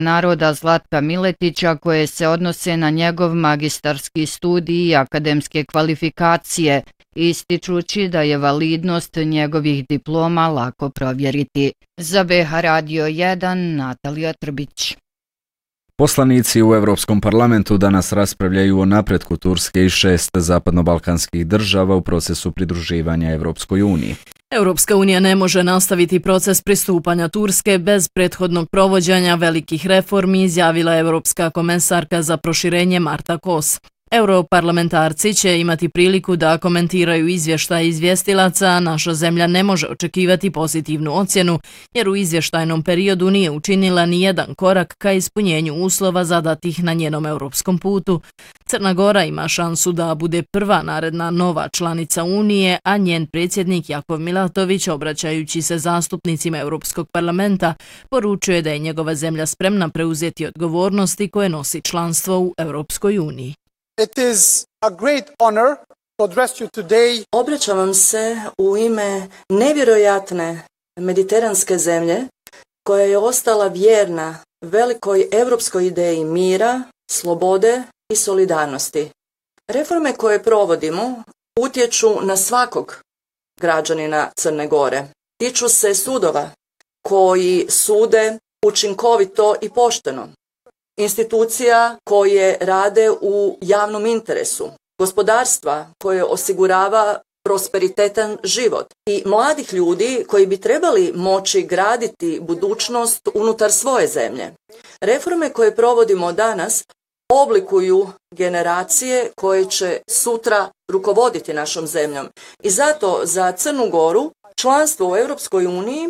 naroda Zlatka Miletića koje se odnose na njegov magistarski studij i akademske kvalifikacije, ističući da je validnost njegovih diploma lako provjeriti. Za BH Radio 1, Natalija Trbić. Poslanici u Europskom parlamentu danas raspravljaju o napretku Turske i 6 zapadnobalkanskih država u procesu pridruživanja Europskoj uniji. Europska unija ne može nastaviti proces pristupanja Turske bez prethodnog provođenja velikih reformi, izjavila Europska komesarka za proširenje Marta Kos. Europarlamentarci će imati priliku da komentiraju izvještaj izvjestilaca, a naša zemlja ne može očekivati pozitivnu ocjenu jer u izvještajnom periodu nije učinila ni jedan korak ka ispunjenju uslova zadatih na njenom europskom putu. Crna Gora ima šansu da bude prva naredna nova članica Unije, a njen predsjednik Jakov Milatović, obraćajući se zastupnicima Europskog parlamenta, poručuje da je njegova zemlja spremna preuzeti odgovornosti koje nosi članstvo u Europskoj uniji. It is a great honor to address you today. Obraćam vam se u ime nevjerojatne mediteranske zemlje koja je ostala vjerna velikoj europskoj ideji mira, slobode i solidarnosti. Reforme koje provodimo utječu na svakog građanina Crne Gore. Tiču se sudova koji sude učinkovito i pošteno, institucija koje rade u javnom interesu, gospodarstva koje osigurava prosperitetan život i mladih ljudi koji bi trebali moći graditi budućnost unutar svoje zemlje. Reforme koje provodimo danas oblikuju generacije koje će sutra rukovoditi našom zemljom. I zato za Crnu Goru članstvo u Europskoj uniji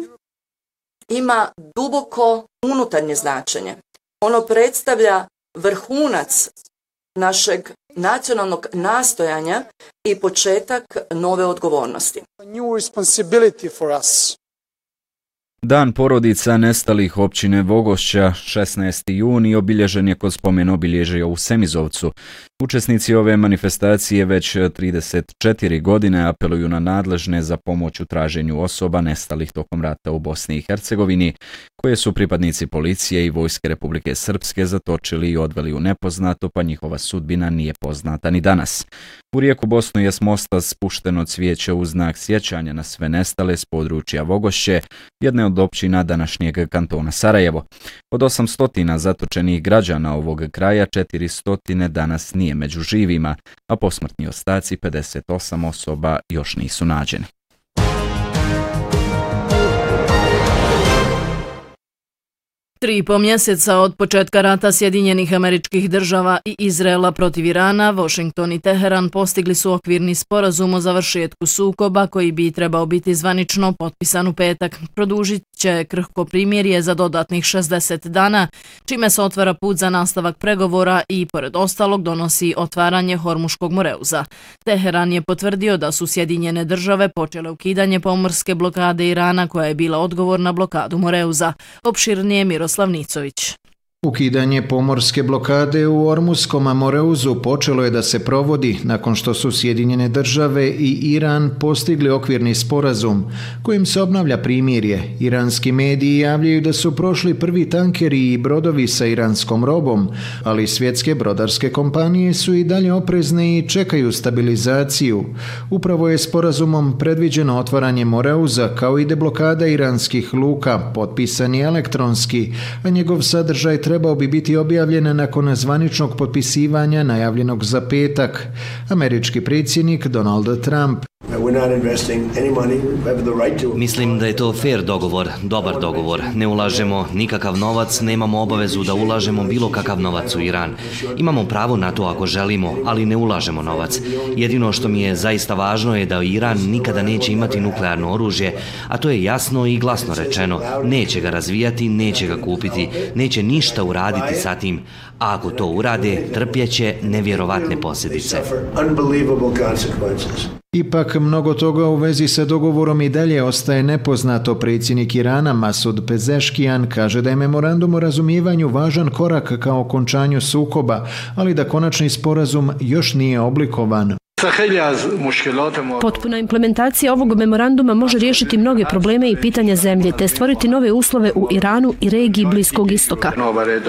ima duboko unutarnje značenje. Ono predstavlja vrhunac našeg nacionalnog nastojanja i početak nove odgovornosti. Dan porodica nestalih općine Vogošća, 16. juni, obilježen je kod spomen obilježja u Semizovcu. Učesnici ove manifestacije već 34 godine apeluju na nadležne za pomoć u traženju osoba nestalih tokom rata u Bosni i Hercegovini, koje su pripadnici policije i Vojske Republike Srpske zatočili i odveli u nepoznato, pa njihova sudbina nije poznata ni danas. U rijeku Bosnu je s mosta spušteno cvijeće u znak sjećanja na sve nestale s područja Vogošće, jedne od općina današnjeg kantona Sarajevo. Od 800 zatočenih građana ovog kraja, 400 danas nije među živima, a posmrtni ostaci 58 osoba još nisu nađeni. Tri i po mjeseca od početka rata Sjedinjenih Američkih Država i Izraela protiv Irana, Washington i Teheran postigli su okvirni sporazum o završetku sukoba koji bi trebao biti zvanično potpisan u petak. Produžit će krhko primirje za dodatnih 60 dana, čime se otvara put za nastavak pregovora i, pored ostalog, donosi otvaranje Hormuškog moreuza. Teheran je potvrdio da su Sjedinjene Države počele ukidanje pomorske blokade Irana koja je bila odgovor na blokadu moreuza. Opširnije Miroslav Nicović. Ukidanje pomorske blokade u Ormuskom moreuzu počelo je da se provodi nakon što su Sjedinjene Države i Iran postigli okvirni sporazum kojim se obnavlja primirje. Iranski mediji javljaju da su prošli prvi tankeri i brodovi sa iranskom robom, ali svjetske brodarske kompanije su i dalje oprezne i čekaju stabilizaciju. Upravo je sporazumom predviđeno otvaranje moreuza kao i deblokada iranskih luka, potpisan je elektronski, a njegov sadržaj trebao bi biti objavljen nakon zvaničnog potpisivanja najavljenog za petak. Američki predsjednik Donald Trump. Mislim da je to fair dogovor, dobar dogovor. Ne ulažemo nikakav novac, nemamo obavezu da ulažemo bilo kakav novac u Iran. Imamo pravo na to ako želimo, ali ne ulažemo novac. Jedino što mi je zaista važno je da Iran nikada neće imati nuklearno oružje, a to je jasno i glasno rečeno. Neće ga razvijati, neće ga kupiti, neće ništa uraditi sa tim. A ako to urade, trpjeće nevjerovatne posljedice. Ipak, mnogo toga u vezi sa dogovorom i dalje ostaje nepoznato. Predsjednik Irana Masud Pezeškijan kaže da je memorandum o razumijevanju važan korak ka okončanju sukoba, ali da konačni sporazum još nije oblikovan. Potpuna implementacija ovog memoranduma može riješiti mnoge probleme i pitanja zemlje, te stvoriti nove uslove u Iranu i regiji Bliskog istoka.